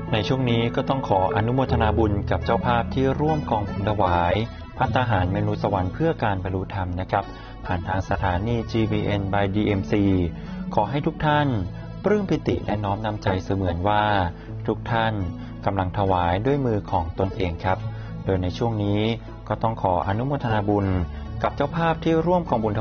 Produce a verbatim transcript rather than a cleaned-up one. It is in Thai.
ในช่วงนี้ก็ต้องขออนุโมทนาบุญกับเจ้าภาพที่ร่วมกองบุญถวายภัตตาหารเมนูสวรรค์เพื่อการบรรลุธรรมนะครับผ่านทางสถานี จี บี เอ็น by ดี เอ็ม ซี ขอให้ทุกท่านปลื้มปิติและน้อมนำใจเสมือนว่าทุกท่านกำลังถวายด้วยมือของตนเองครับโดยในช่วงนี้ก็ต้องขออนุโมทนาบุญกับเจ้าภาพที่ร่วมกองบุญ